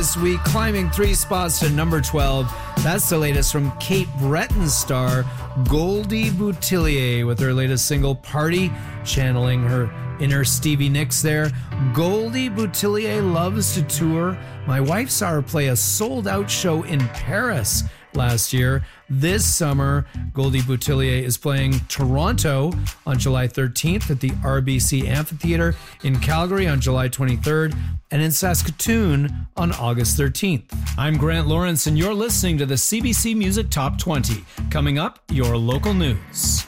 This week, climbing 3 spots to number 12. That's the latest from Cape Breton star Goldie Boutillier with her latest single, Party, channeling her inner Stevie Nicks there. Goldie Boutillier loves to tour. My wife saw her play a sold-out show in Paris last year. This summer, Goldie Boutillier is playing Toronto on July 13th at the RBC Amphitheatre, in Calgary on July 23rd, and in Saskatoon on August 13th. I'm Grant Lawrence, and you're listening to the CBC Music Top 20. Coming up, your local news.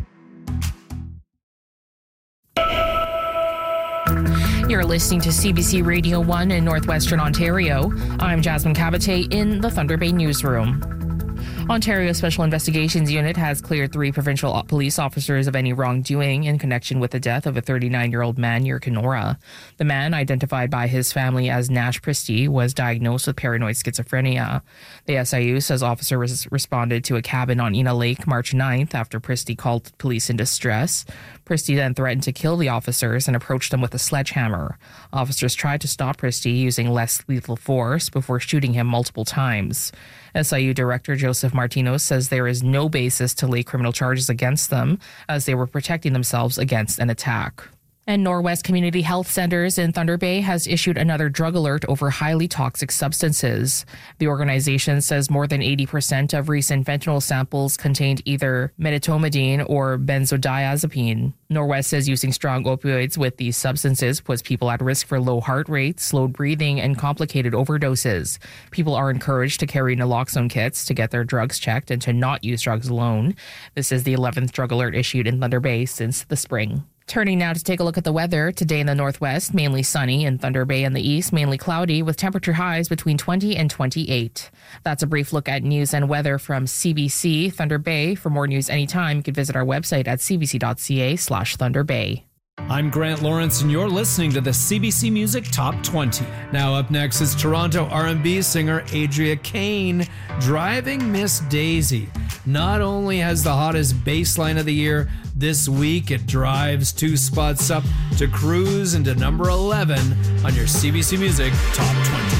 You're listening to CBC Radio 1 in Northwestern Ontario. I'm Jasmine Cabate in the Thunder Bay newsroom. Ontario Special Investigations Unit has cleared 3 provincial police officers of any wrongdoing in connection with the death of a 39-year-old man near Kenora. The man, identified by his family as Nash Pristy, was diagnosed with paranoid schizophrenia. The SIU says officers responded to a cabin on Ina Lake March 9th after Pristy called police in distress. Pristy then threatened to kill the officers and approached them with a sledgehammer. Officers tried to stop Pristy using less lethal force before shooting him multiple times. SIU Director Joseph Martinos says there is no basis to lay criminal charges against them, as they were protecting themselves against an attack. And Norwest Community Health Centers in Thunder Bay has issued another drug alert over highly toxic substances. The organization says more than 80% of recent fentanyl samples contained either medetomidine or benzodiazepine. Norwest says using strong opioids with these substances puts people at risk for low heart rate, slowed breathing, and complicated overdoses. People are encouraged to carry naloxone kits to get their drugs checked and to not use drugs alone. This is the 11th drug alert issued in Thunder Bay since the spring. Turning now to take a look at the weather. Today in the northwest, mainly sunny. In Thunder Bay in the east, mainly cloudy with temperature highs between 20 and 28. That's a brief look at news and weather from CBC Thunder Bay. For more news anytime, you can visit our website at cbc.ca/Thunder Bay. I'm Grant Lawrence, and you're listening to the CBC Music Top 20. Now up next is Toronto R&B singer Adria Kane, Driving Miss Daisy. Not only has the hottest bass line of the year, this week it drives 2 spots up to cruise into number 11 on your CBC Music Top 20.